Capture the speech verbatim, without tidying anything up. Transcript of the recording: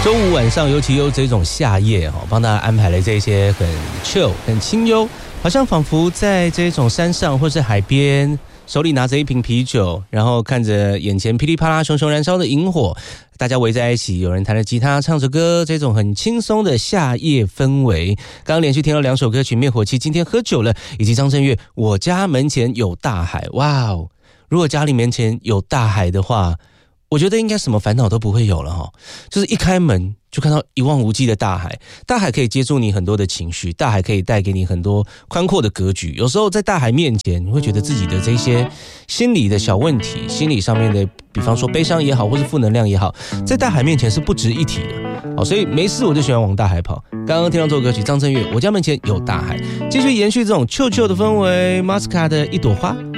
周五晚上尤其有这种夏夜哦，帮大家安排了这些很 chill 很清幽，好像仿佛在这种山上或是海边，手里拿着一瓶啤酒，然后看着眼前噼里啪啦熊熊燃烧的萤火，大家围在一起，有人弹着吉他唱着歌，这种很轻松的夏夜氛围。刚刚连续听了两首歌曲，灭火器今天喝酒了，以及张震岳我家门前有大海。哇哦，如果家里面前有大海的话，我觉得应该什么烦恼都不会有了哈，就是一开门就看到一望无际的大海，大海可以接住你很多的情绪，大海可以带给你很多宽阔的格局。有时候在大海面前，你会觉得自己的这些心理的小问题，心理上面的，比方说悲伤也好，或是负能量也好，在大海面前是不值一提的。好，所以没事我就喜欢往大海跑。刚刚听到这首歌曲，张震岳我家门前有大海，继续延续这种臭臭的氛围 ，Masca 的一朵花。